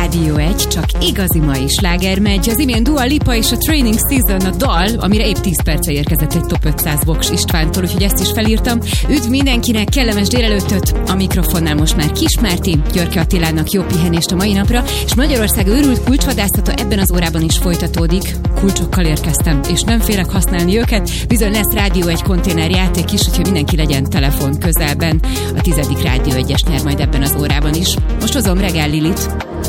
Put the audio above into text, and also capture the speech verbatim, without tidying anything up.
Rádió egy, csak igazi mai sláger megy. Az imént Dua Lipa és a Training Season a dal, amire épp tíz perce érkezett egy top ötszáz Vox Istvántól, úgyhogy ezt is felírtam. Üdv mindenkinek, kellemes délelőttöt, a mikrofonnál most már Kis Márti, Györke Attilának jó pihenést a mai napra, és Magyarország őrült kulcsvadászata ebben az órában is folytatódik. Kulcsokkal érkeztem, és nem félek használni őket. Bizony lesz Rádió egy konténer játék is, úgyhogy mindenki legyen telefon közelben. A tizedik Rádió egyes nyer majd ebben az órában is. Most hozom Regál Lilit.